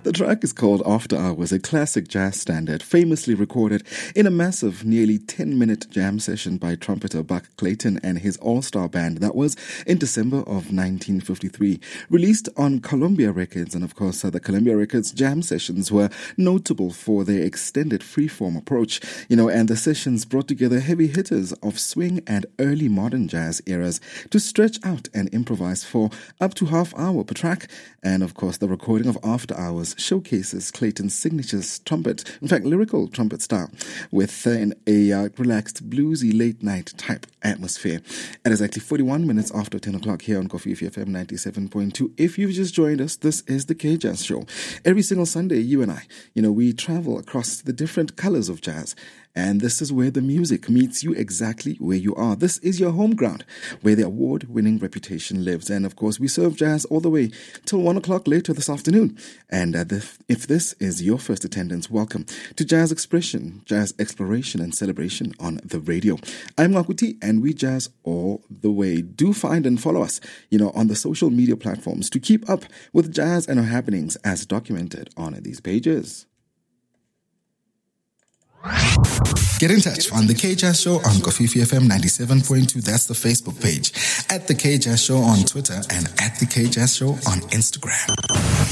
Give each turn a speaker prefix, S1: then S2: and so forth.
S1: The track is called After Hours, a classic jazz standard, famously recorded in a massive, nearly 10-minute jam session by trumpeter Buck Clayton and his all-star band. That was in December of 1953. Released on Columbia Records, and of course, the Columbia Records jam sessions were notable for their extended freeform approach, and the sessions brought together heavy hitters of swing and early modern jazz eras to stretch out and improvise for up to half hour per track. And of course, the recording of After Hours showcases Clayton's signature trumpet, in fact, lyrical trumpet style, with a relaxed, bluesy, late-night type atmosphere. It is actually 41 minutes after 10 o'clock here on Kofi FM 97.2. If you've just joined us, this is the K-Jazz Show. Every single Sunday, you and I, we travel across the different colors of jazz. And this is where the music meets you exactly where you are. This is your home ground, where the award-winning reputation lives. And of course, we serve jazz all the way till 1 o'clock later this afternoon. And if this is your first attendance, welcome to Jazz Expression, Jazz Exploration and Celebration on the radio. I'm Ngakuti, and we jazz all the way. Do find and follow us, on the social media platforms to keep up with jazz and our happenings as documented on these pages. Get in touch on the K-Jazz Show on Kofi FM 97.2. That's the Facebook page. At the K-Jazz Show on Twitter and at the K-Jazz Show on Instagram.